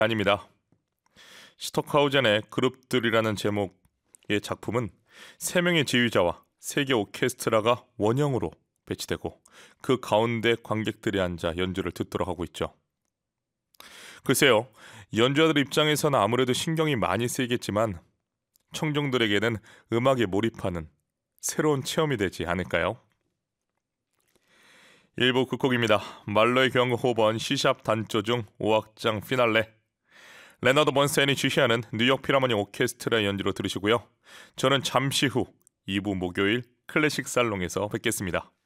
아닙니다. 스톡하우젠의 그룹들이라는 제목의 작품은 3명의 지휘자와 세계 오케스트라가 원형으로 배치되고 그 가운데 관객들이 앉아 연주를 듣도록 하고 있죠. 글쎄요, 연주자들 입장에서는 아무래도 신경이 많이 쓰이겠지만 청중들에게는 음악에 몰입하는 새로운 체험이 되지 않을까요? 1부 끝곡입니다. 말로의 경우 호번 C샵 단조 중 5악장 피날레, 레너드 번스타인이 지휘하는 뉴욕 필하모니 오케스트라의 연주로 들으시고요. 저는 잠시 후 2부 목요일 클래식 살롱에서 뵙겠습니다.